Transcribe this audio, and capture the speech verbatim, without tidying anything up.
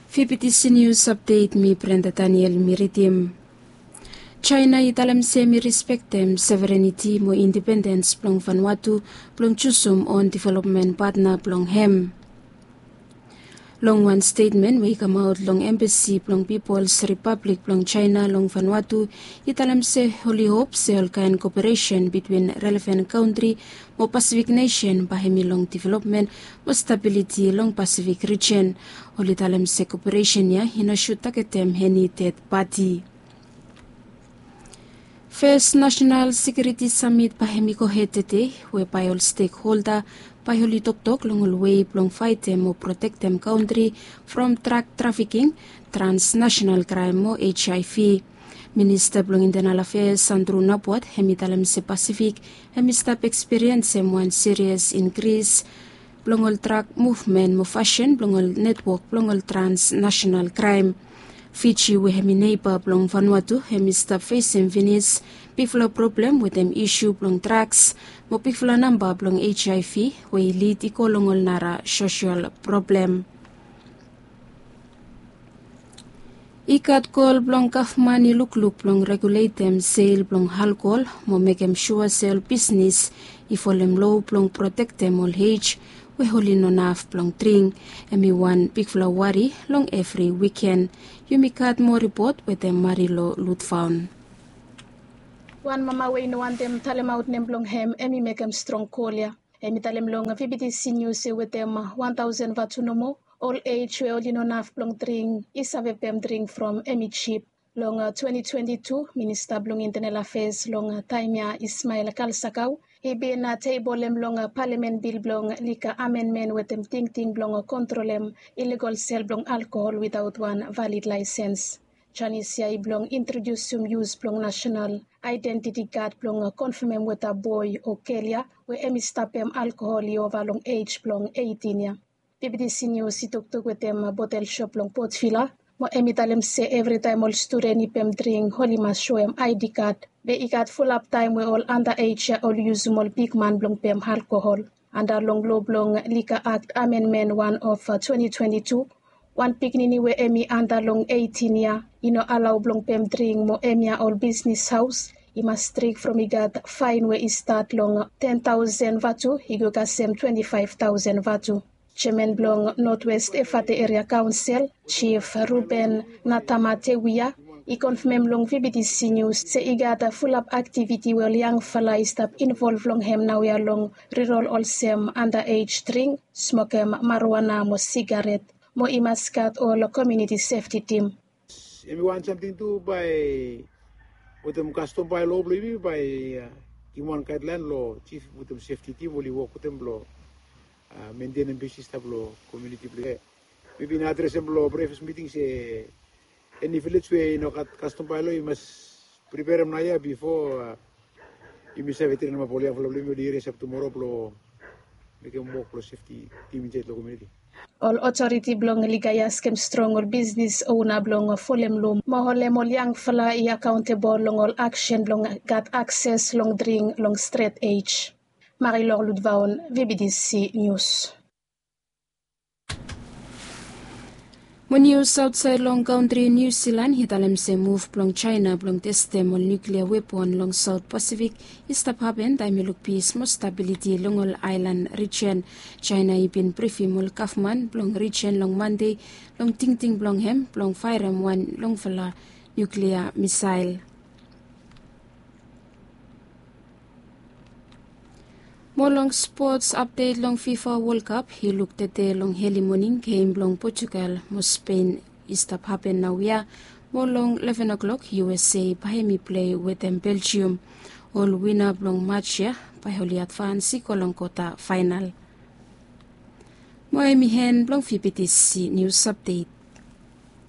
V B T C News Update mi Brenda Daniel Miritim. China italam semi respectem sovereignty mo independence plong Vanuatu plong chusum on development partner plong hem. Long one statement we come out long embassy plong People's Republic plong China long Vanuatu italam se holy hope se all kind cooperation between relevant country mo Pacific nation bahemi long development mo stability long Pacific region. Holy italam se cooperation ya hinashoot taketem heni third party. First National Security Summit pahemiko hetete we by all stakeholder paholi tok-tok longol way plong fight them or protect them country from drug trafficking, transnational crime mo H I V. Minister plong Internal Affairs Sandro Napwat hemitalam se Pacific hemistap experience one serious increase plongol drug movement mo fashion plongol network plongol transnational crime. Fiji we hemi neighbor plong Vanuatu hemi stop facing Venice pifla problem with them issue plong drugs mo pifla number plong H I V we lead ikolongol nara social problem. Ikat call plong kafmani lukluk plong regulate them sale plong alcohol mo make them sure sell business ifolem low plong protect them all age we holi no naf plong drink emi one big flowari long every weekend. Yumikat mo report with them Marilo Lutfound. One mama we no want them talem out nem blong hem emi make them strong kolia. Emi talem long V B T C news with them one thousand vatunomo all age we only no naf blong drink is have them drink from emi cheap. Long uh, twenty twenty-two Minister blong Internal Affairs long uh, Taimia Ismail Kalsakau he be na table em long uh, Parliament bill blong lika amendment with them ting ting blong uh, control em illegal sell blong alcohol without one valid license. Chanisia blong introduce some use blong national identity card blong uh, confirm em with a boy or Kelia we emi stop em alcohol over long age blong eighteen ya. B B T C News ituk tuk with them uh, bottle shop blong Port Vila. Mo emitalem se every time all student ipem drink holy must show em I D card. Be ikat full up time we all underage all use small big man blong pem alcohol. Under long low blong Liquor Act Amendment one of uh, twenty twenty-two. One picnini we emi under long eighteen ya. You know allow blong pem drink mo emia all business house. I must strict from igat fine we start long ten thousand vatu. Igo kasem twenty-five thousand vatu. Chairman Blong Northwest Efate Area Council, Chief Ruben Natamatewiya, I confirm long V B T C News se igata full up activity well young fella stop involved long hem now ya long reroll all sem underage drink, smoke em marijuana mo cigarette, mo imaskat all community safety team. If you want something to buy with them custom by law, maybe by uh, Kimon Guideline law, chief with them safety team will work with them law. Uh, maintain and basis tablo community play. Maybe na address tablo breakfast meetings eh any village way no custom palo you must prepare them naya before uh, you must have it in ma polia problem you dire sab tomorrow plo make them work pro safety team in the community. All authority blong ligayas kem strong or business owner blong folem lum mahole mol yang fala I accountable long all action blong got access long drink long straight age. Marie-Laure Ludvaun, V B T C News. When news outside long country New Zealand hitalem se move plong China plong testem on nuclear weapon long South Pacific istap happen time look peace mo stability long all island region. China ipin briefing mol kafman plong region long Monday long ting ting plong hem plong fire em one long fala nuclear missile. Mo long sports update long FIFA World Cup he looked at the long heli morning game long Portugal mo Spain istap happen now ya mo long eleven o'clock U S A bahemi play with them Belgium all winner long match ya baholi advance ko long kota final mo emi hen long V B T C news update.